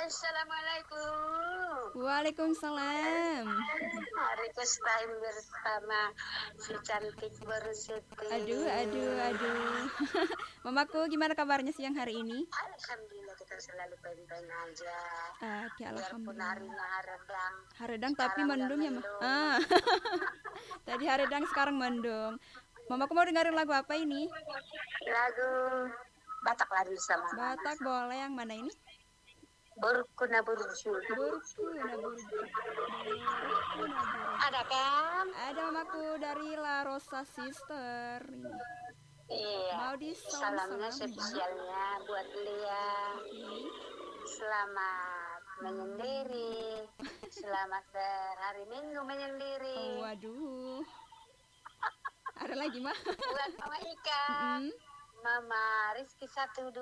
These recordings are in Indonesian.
Assalamualaikum. Waalaikumsalam. Request time bersama si cantik Bersiti. Aduh. Mamaku, gimana kabarnya siang hari ini? Alhamdulillah kita selalu baik-baik aja. Oke, Biarpun alhamdulillah. harinya haredang. Haredang tapi mendung ya, mendung. Tadi haredang, sekarang mendung. Mamaku mau dengerin lagu apa ini? Lagu Batak lagi sama Batak boleh, yang mana ini? Burkuna Burju. Ada kan? Ada mamaku dari La Rosa Sister ini. Iya. Mau salamnya spesialnya buat Lia. Selamat menyendiri. Selamat berhari Minggu menyendiri. Waduh. Ada lagi mah? Buat Mama Ika. Mama Rizky 12.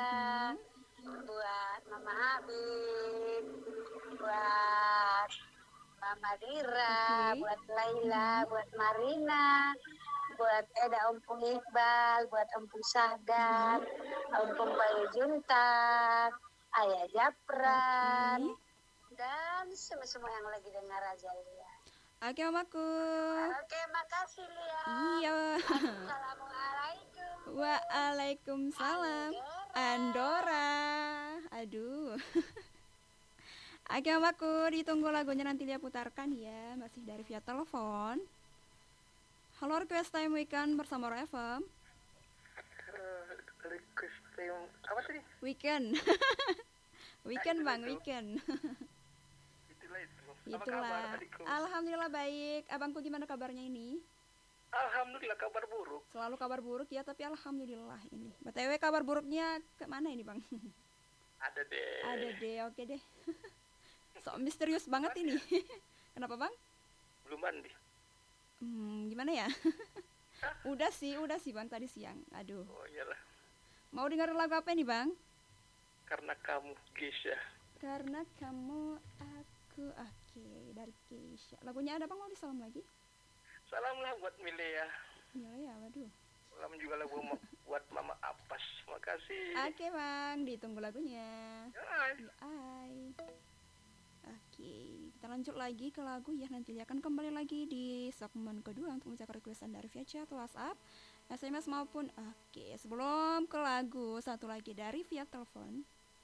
Buat Mama Habib. Buat Mama Dira. Buat Laila. Buat Marina. Buat Eda Ompung Iqbal. Buat Ompung Sahdan. Ompung Bayu Juntak. Ayah Japran. Dan semua yang lagi dengar aja Lia. Oke mamaku. Oke, makasih Lia. Iya. Assalamualaikum. Waalaikumsalam. Andora. Aduh. Oke mamaku, ditunggu lagunya nanti dia putarkan ya. Masih dari via telepon. Halo, request time weekend bersama Roy FM. Request time apa tadi? Weekend. Weekend bang, weekend. Itulah. Alhamdulillah baik. Abangku gimana kabarnya ini? Alhamdulillah kabar buruk. Selalu kabar buruk ya, tapi alhamdulillah ini. BTW kabar buruknya ke mana ini bang? Ada deh, oke deh. So misterius banget ini. Kenapa bang? Belum mandi. Gimana ya? Udah sih bang tadi siang. Aduh. Oh iyalah. Mau dengar lagu apa ini bang? Karena kamu Keisha. Karena kamu aku. Oke, dari Keisha. Lagunya ada bang, mau disalam lagi? Salam lah buat Milea. Milea, waduh. Salam juga lagu buat Mama Apas. Makasih. Oke bang, ditunggu lagunya. Hai. Oke, kita lanjut lagi ke lagu ya. Nanti akan kembali lagi di segmen kedua untuk mencapai requestan dari via chat, WhatsApp, SMS maupun sebelum ke lagu satu lagi dari via telepon.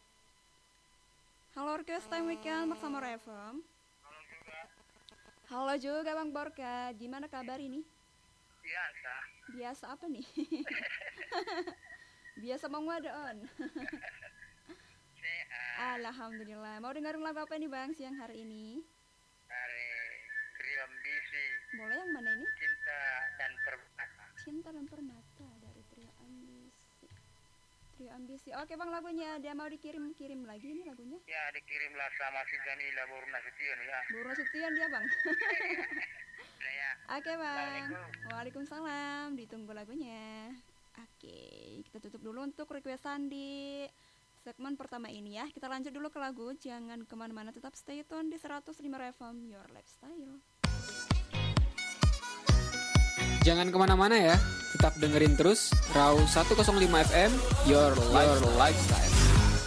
Halo, request time weekend bersama Refem. Halo juga Bang Borka, gimana kabar ini? Biasa apa nih? Biasa Bang Wadon. Alhamdulillah. Mau dengerin lagu apa nih Bang siang hari ini? Dari Trio Ambisi. Boleh yang mana ini? Cinta dan Permata. Cinta dan Permata dari Trio Ambisi. Oke Bang, lagunya dia mau dikirim lagi ini lagunya? Ya, dikirimlah sama si Jamila Borna Setion ya. Borna Setion dia Bang. Ya. Oke Bang. Waalaikumsalam. Ditunggu lagunya. Oke, kita tutup dulu untuk requestan di segmen pertama ini ya. Kita lanjut dulu ke lagu. Jangan kemana-mana, tetap stay tune di 105 FM Your Lifestyle. Jangan kemana-mana ya, tetap dengerin terus Raw 105 FM Your Lifestyle.